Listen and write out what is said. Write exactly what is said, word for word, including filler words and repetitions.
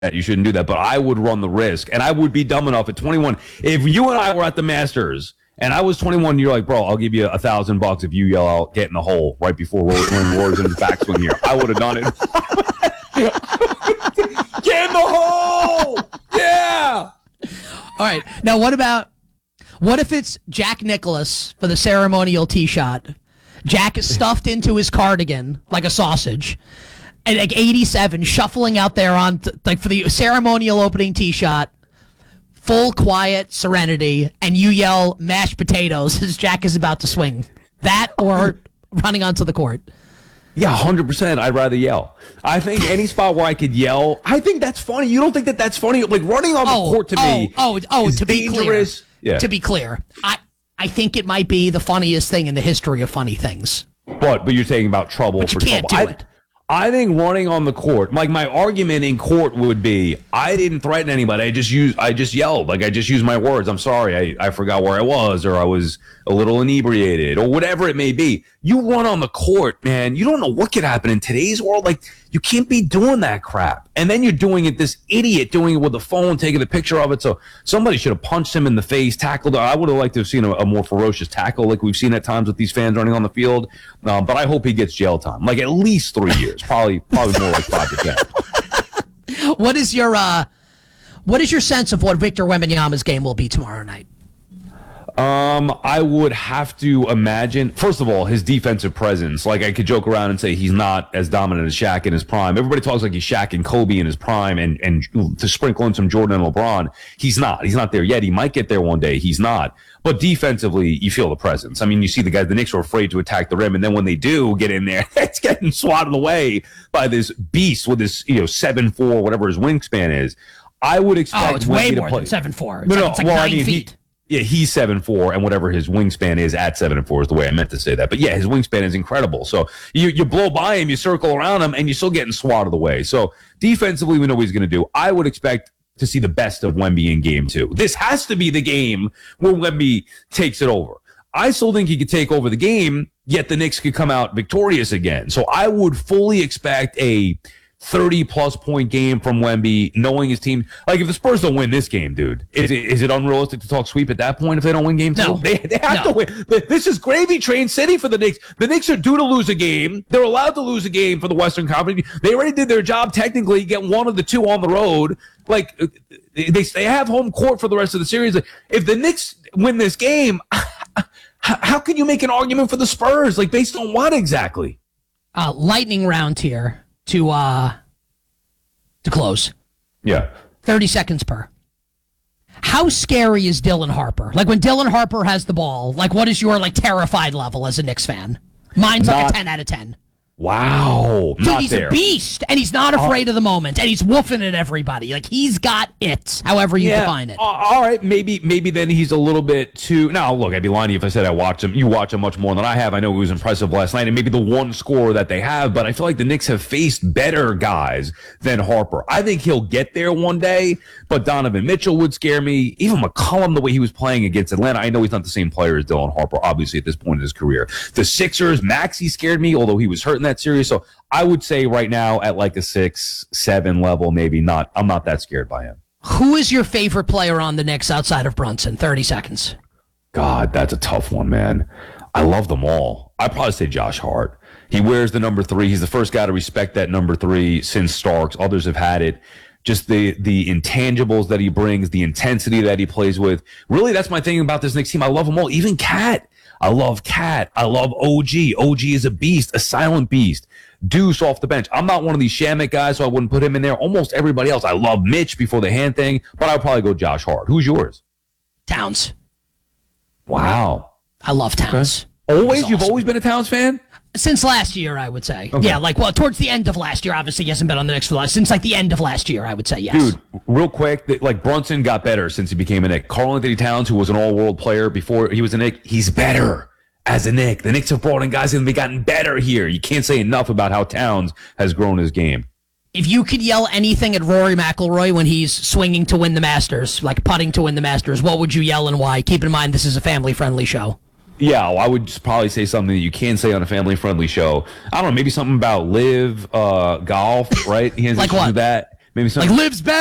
You shouldn't do that. But I would run the risk, and I would be dumb enough at twenty-one. If you and I were at the Masters and I was twenty-one, you're like, bro, I'll give you a thousand bucks if you yell out, get in the hole right before rolling Rory's in his backswing here. I would have done it. Get in the hole! Yeah! All right. Now, what about, what if it's Jack Nicklaus for the ceremonial tee shot? Jack is stuffed into his cardigan like a sausage. And like eighty-seven, shuffling out there on th- like for the ceremonial opening tee shot, full quiet serenity, and you yell mashed potatoes as Jack is about to swing. That or running onto the court. Yeah, one hundred percent. I'd rather yell. I think any spot where I could yell, I think that's funny. You don't think that that's funny? Like running on the oh, court to oh, me oh, oh, is to dangerous. Be clear, yeah. To be clear, I, I think it might be the funniest thing in the history of funny things. But but you're saying about trouble but for you can't trouble. Do I, it. I think running on the court, like my argument in court would be, I didn't threaten anybody. I just used, I just yelled. Like I just used my words. I'm sorry. I, I forgot where I was, or I was a little inebriated, or whatever it may be. You run on the court, man. You don't know what could happen in today's world. Like you can't be doing that crap. And then you're doing it, this idiot doing it with the phone, taking the picture of it. So somebody should have punched him in the face, tackled him. I would have liked to have seen a, a more ferocious tackle like we've seen at times with these fans running on the field. Um, but I hope he gets jail time, like at least three years, probably, probably more like five to ten. What is your, uh, what is your sense of what Victor Wembanyama's game will be tomorrow night? Um, I would have to imagine, first of all, his defensive presence. Like, I could joke around and say he's not as dominant as Shaq in his prime. Everybody talks like he's Shaq and Kobe in his prime, and, and to sprinkle in some Jordan and LeBron. He's not. He's not there yet. He might get there one day. He's not. But defensively, you feel the presence. I mean, you see the guys, the Knicks are afraid to attack the rim, and then when they do get in there, it's getting swatted away by this beast with this, you know, seven four, whatever his wingspan is. I would expect Oh, it's way Wemby more to play. than seven four. It's No, like, no, it's like well, nine I mean, feet. He, Yeah, he's seven four, and whatever his wingspan is at seven four is the way I meant to say that. But yeah, his wingspan is incredible. So you you blow by him, you circle around him, and you're still getting swatted away. So defensively, we know what he's going to do. I would expect to see the best of Wemby in game two. This has to be the game where Wemby takes it over. I still think he could take over the game, yet the Knicks could come out victorious again. So I would fully expect a thirty-plus point game from Wemby, knowing his team. Like, if the Spurs don't win this game, dude, is it, is it unrealistic to talk sweep at that point if they don't win game two? No. They, they have No. to win. This is gravy train city for the Knicks. The Knicks are due to lose a game. They're allowed to lose a game for the Western Conference. They already did their job technically, get one of the two on the road. Like, they, they have home court for the rest of the series. If the Knicks win this game, how can you make an argument for the Spurs? Like, based on what exactly? Uh, lightning round here. To uh to close. Yeah. thirty seconds per. How scary is Dylan Harper? Like when Dylan Harper has the ball, like what is your like terrified level as a Knicks fan? Mine's like Not- a ten out of ten. Wow. Dude, Not he's there. a beast, and he's not afraid of the moment, and he's woofing at everybody. Like he's got it, however you define it. Uh, all right, maybe maybe then he's a little bit too. Now, look, I'd be lying to you if I said I watch him. You watch him much more than I have. I know he was impressive last night, and maybe the one scorer that they have. But I feel like the Knicks have faced better guys than Harper. I think he'll get there one day. But Donovan Mitchell would scare me. Even McCollum, the way he was playing against Atlanta. I know he's not the same player as Dylan Harper, obviously at this point in his career. The Sixers, Maxey scared me, although he was hurt in that series. So I would say right now at like a six, seven level, maybe not. I'm not that scared by him. Who is your favorite player on the Knicks outside of Brunson? thirty seconds. God, that's a tough one, man. I love them all. I'd probably say Josh Hart. He wears the number three. He's the first guy to respect that number three since Starks. Others have had it. Just the the intangibles that he brings, the intensity that he plays with. Really, that's my thing about this Knicks team. I love them all. Even Cat. I love Cat. I love O G. O G is a beast, a silent beast. Deuce off the bench. I'm not one of these Shamet guys, so I wouldn't put him in there. Almost everybody else. I love Mitch before the hand thing, but I'd probably go Josh Hart. Who's yours? Towns. Wow. I love Towns. Always? He's You've awesome. always been a Towns fan? Since last year, I would say. Okay. Yeah, like, well, towards the end of last year, obviously, he hasn't been on the Knicks for the last, since, like, the end of last year, I would say, yes. Dude, real quick, th- like Brunson got better since he became a Knick. Karl-Anthony Towns, who was an all-world player before he was a Knick, he's better as a Knick. The Knicks have brought in guys and they've gotten better here. You can't say enough about how Towns has grown his game. If you could yell anything at Rory McIlroy when he's swinging to win the Masters, like putting to win the Masters, what would you yell and why? Keep in mind, this is a family-friendly show. Yeah, well, I would just probably say something that you can say on a family-friendly show. I don't know, maybe something about live uh, golf, right? He has Like issues what? with that. maybe some Like lives better.